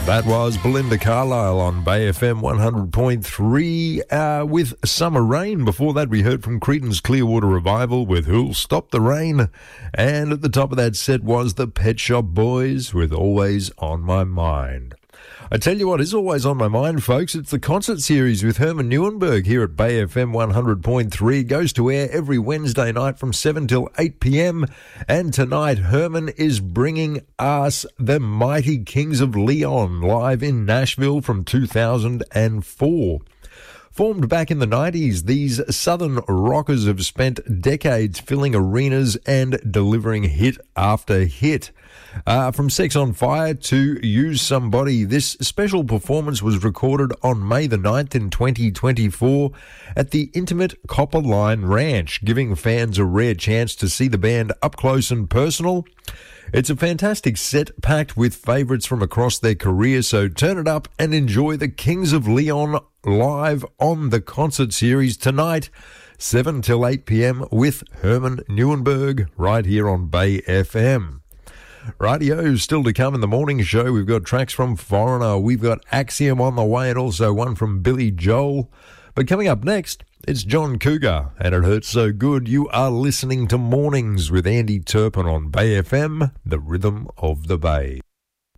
That was Belinda Carlisle on Bay FM 100.3 with Summer Rain. Before that, we heard from Creedence Clearwater Revival with Who'll Stop the Rain. And at the top of that set was the Pet Shop Boys with Always on My Mind. I tell you what is always on my mind, folks. It's the concert series with Herman Neuenberg here at Bay FM 100.3. It goes to air every Wednesday night from 7 till 8 p.m. And tonight, Herman is bringing us the Mighty Kings of Leon live in Nashville from 2004. Formed back in the 90s, these Southern rockers have spent decades filling arenas and delivering hit after hit. From Sex on Fire to Use Somebody, this special performance was recorded on May the 9th in 2024 at the intimate Copper Line Ranch, giving fans a rare chance to see the band up close and personal. It's a fantastic set packed with favourites from across their career, so turn it up and enjoy the Kings of Leon live on the concert series tonight, 7 till 8 p.m. with Herman Neuenberg right here on Bay FM. Radio still to come in the morning show. We've got tracks from Foreigner, we've got Axiom on the way, and also one from Billy Joel. But coming up next, it's John Cougar, and It Hurts So Good. You are listening to Mornings with Andy Turpin on Bay FM, the rhythm of the Bay.